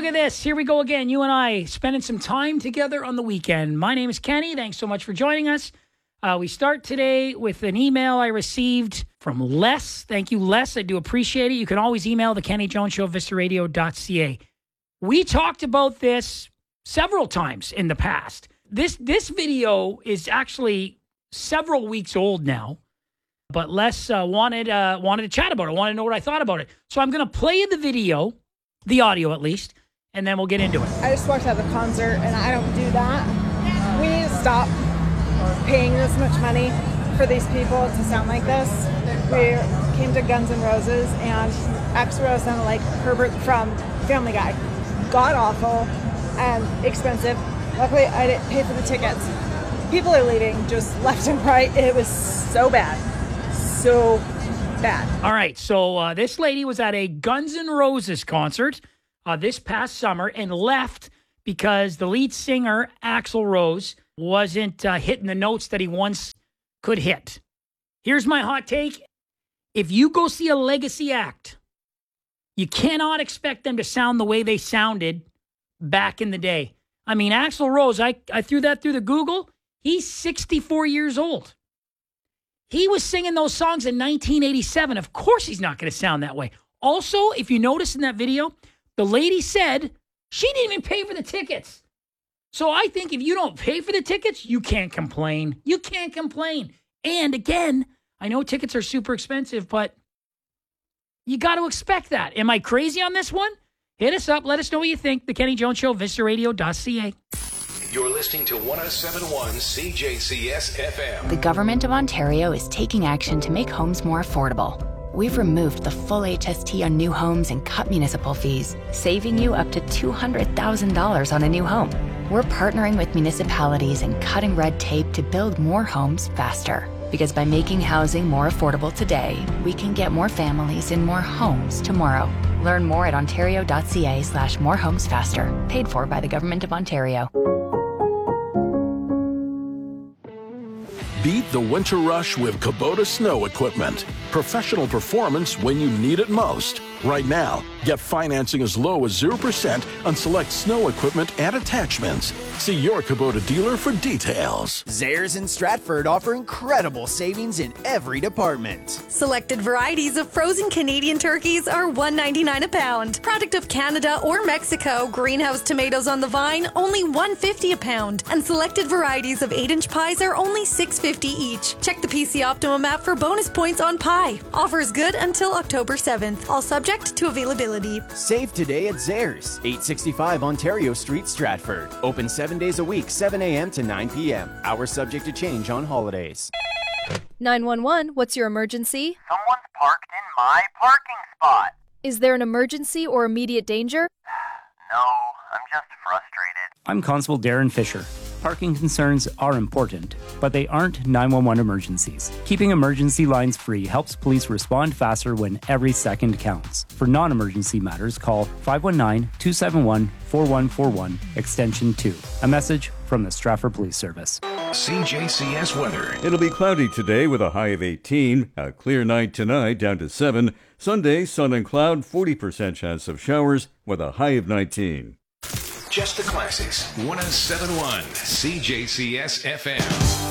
look at this. Here we go again. You and I spending some time together on the weekend. My name is Kenny. Thanks so much for joining us. We start today with an email I received from Les. Thank you, Les. I do appreciate it. You can always email the Kenny Jones Show, vistaradio.ca. We talked about this several times in the past. This video is actually several weeks old now, but Les wanted to chat about it, wanted to know what I thought about it. So I'm going to play the video, the audio at least, and then we'll get into it. I just walked out of the concert, and I don't do that. We need to stop paying this much money for these people to sound like this. We came to Guns N' Roses, and Axl Rose sounded like Herbert from Family Guy. God awful and expensive. Luckily, I didn't pay for the tickets. People are leaving just left and right. It was so bad. So bad. All right, so this lady was at a Guns N' Roses concert this past summer and left because the lead singer, Axl Rose, wasn't hitting the notes that he once could hit. Here's my hot take. If you go see a legacy act, you cannot expect them to sound the way they sounded back in the day. I mean, Axl Rose, I threw that through the Google. He's 64 years old. He was singing those songs in 1987. Of course he's not going to sound that way. Also, if you notice in that video, the lady said she didn't even pay for the tickets. So I think if you don't pay for the tickets, you can't complain. You can't complain. And again, I know tickets are super expensive, but you got to expect that. Am I crazy on this one? Hit us up. Let us know what you think. The Kenny Jones Show, vistaradio.ca. You're listening to 107.1 CJCS FM. The Government of Ontario is taking action to make homes more affordable. We've removed the full HST on new homes and cut municipal fees, saving you up to $200,000 on a new home. We're partnering with municipalities and cutting red tape to build more homes faster. Because by making housing more affordable today, we can get more families in more homes tomorrow. Learn more at ontario.ca/morehomesfaster. Paid for by the Government of Ontario. Beat the winter rush with Kubota snow equipment. Professional performance when you need it most. Right now, get financing as low as 0% on select snow equipment and attachments. See your Kubota dealer for details. Zehrs in Stratford offer incredible savings in every department. Selected varieties of frozen Canadian turkeys are $1.99 a pound. Product of Canada or Mexico, greenhouse tomatoes on the vine, only $1.50 a pound. And selected varieties of 8-inch pies are only $6.50 each. Check the PC Optimum app for bonus points on pie. Offers good until October 7th. All subject to availability. Save today at Zehrs, 865 Ontario Street, Stratford. Open 7 days a week, 7 a.m. to 9 p.m. Hours subject to change on holidays. 911, what's your emergency? Someone's parked in my parking spot. Is there an emergency or immediate danger? No, I'm just frustrated. I'm Constable Darren Fisher. Parking concerns are important, but they aren't 911 emergencies. Keeping emergency lines free helps police respond faster when every second counts. For non-emergency matters, call 519-271-4141, extension 2. A message from the Stratford Police Service. CJCS weather. It'll be cloudy today with a high of 18. A clear night tonight down to 7. Sunday, sun and cloud, 40% chance of showers with a high of 19. Just the classics. 107.1 CJCS FM.